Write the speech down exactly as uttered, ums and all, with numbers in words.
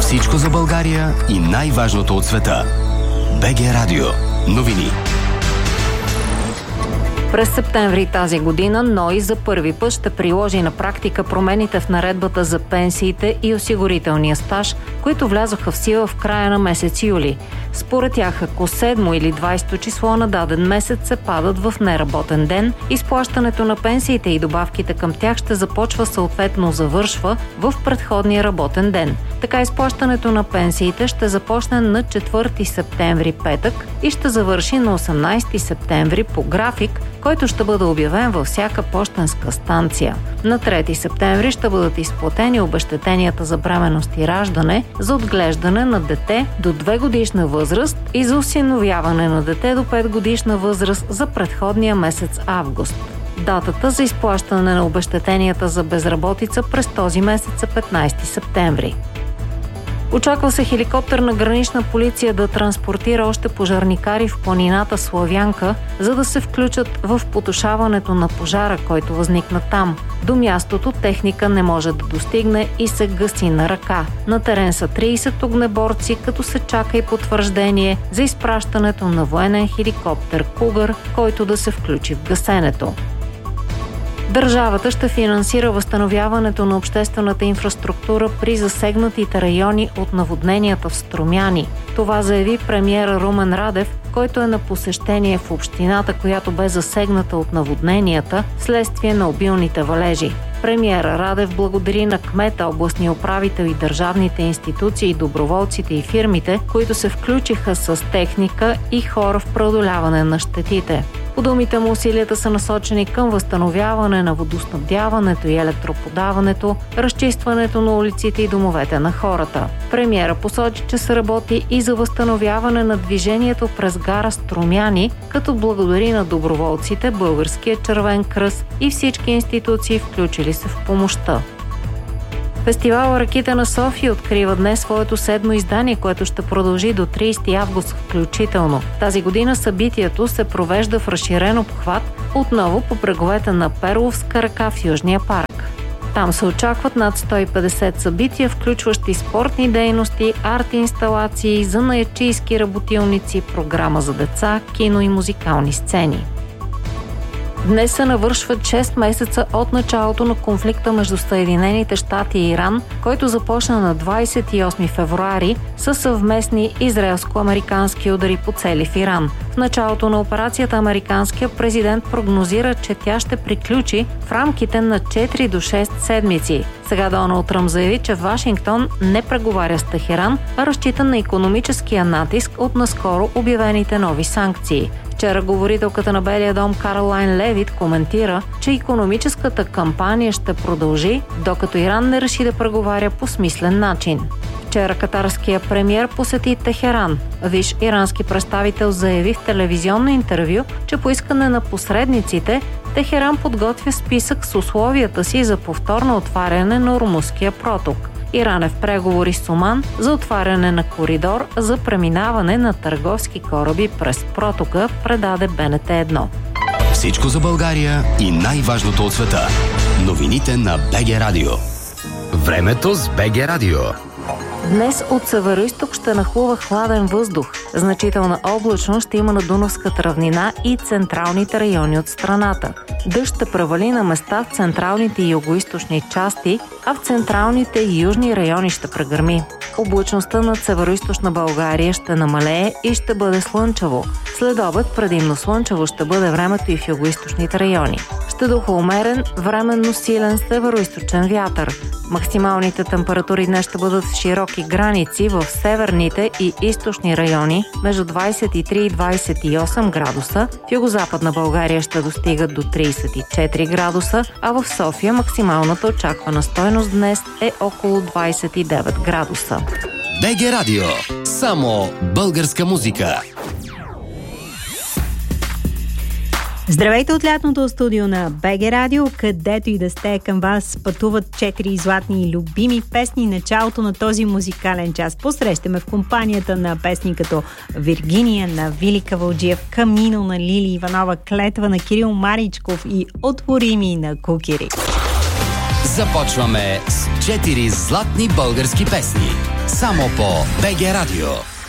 Всичко за България и най-важното от света. БГ Радио. Новини. През септември тази година НОИ за първи път ще приложи на практика промените в наредбата за пенсиите и осигурителния стаж, които влязоха в сила в края на месец юли. Според тях, ако седмо или двайсето число на даден месец се падат в неработен ден, изплащането на пенсиите и добавките към тях ще започва съответно завършва в предходния работен ден. Така изплащането на пенсиите ще започне на четвърти септември, петък, и ще завърши на осемнайсети септември по график, който ще бъде обявен във всяка пощенска станция. На трети септември ще бъдат изплатени обезщетенията за бременност и раждане, за отглеждане на дете до две годишна възраст и за осиновяване на дете до пет годишна възраст за предходния месец август. Датата за изплащане на обезщетенията за безработица през този месец е петнайсети септември. Очаква се хеликоптер на гранична полиция да транспортира още пожарникари в планината Славянка, за да се включат в потушаването на пожара, който възникна там. До мястото техника не може да достигне и се гаси на ръка. На терен са трийсет огнеборци, като се чака и потвърждение за изпращането на военен хеликоптер Кугър, който да се включи в гасенето. Държавата ще финансира възстановяването на обществената инфраструктура при засегнатите райони от наводненията в Струмяни. Това заяви премиера Румен Радев, който е на посещение в общината, която бе засегната от наводненията вследствие на обилните валежи. Премиера Радев благодари на кмета, областния управител и държавните институции, доброволците и фирмите, които се включиха с техника и хора в преодоляване на щетите. По думите му, усилията са насочени към възстановяване на водоснабдяването и електроподаването, разчистването на улиците и домовете на хората. Премиера посочи, че се работи и за възстановяване на движението през гара Струмяни, като благодари на доброволците, Българския червен кръст и всички институции, включили се в помощта. Фестивал Раките на София открива днес своето седмо издание, което ще продължи до трийсети август включително. Тази година събитието се провежда в разширен обхват, отново по бреговете на Перловска река в Южния парк. Там се очакват над сто и петдесет събития, включващи спортни дейности, арт-инсталации, занаятчийски работилници, програма за деца, кино и музикални сцени. Днес се навършват шест месеца от началото на конфликта между Съединените щати и Иран, който започна на двайсет и осми февруари със съвместни израелско-американски удари по цели в Иран. В началото на операцията американският президент прогнозира, че тя ще приключи в рамките на четири до шест седмици. Сега Доналд Тръмп заяви, че Вашингтон не преговаря с Техеран, а разчита на икономическия натиск от наскоро обявените нови санкции. Вчера говорителката на Белия дом Каролайн Левит коментира, че икономическата кампания ще продължи, докато Иран не реши да преговаря по смислен начин. Вчера катарския премиер посети Техеран. Висш ирански представител заяви в телевизионно интервю, че по искане на посредниците Техеран подготвя списък с условията си за повторно отваряне на Ормузския проток. Иран е в преговори с Оман за отваряне на коридор за преминаване на търговски кораби през протока, предаде Б Н Т едно. Всичко за България и най-важното от света. Новините на БГ Радио. Времето с БГ Радио. Днес от североизток ще нахлува хладен въздух. Значителна облачност ще има на Дунавската равнина и централните райони от страната. Дъжд ще превали на места в централните и югоизточни части, а в централните и южни райони ще прегърми. Облачността над североизточна България ще намалее и ще бъде слънчево. След обед предимно слънчево ще бъде времето и в югоизточните райони. Ще духа умерен, временно силен североизточен вятър. Максималните температури днес ще бъдат в широки граници в северните и източни райони между двайсет и три и двайсет и осем градуса, в югозападна България ще достигат до трийсет и четири градуса, а в София максималната очаквана стойност днес е около двайсет и девет градуса. БГ Радио. Само българска музика. Здравейте от лятното студио на БГ Радио, където и да сте, към вас пътуват четири златни и любими песни началото на този музикален час. Посрещаме в компанията на песни като Виргиния на Вили Кавалджиев, Камино на Лили Иванова, Клетва на Кирил Маричков и Отвори ми на Кукери. Започваме с четири златни български песни. Само по БГ Радио.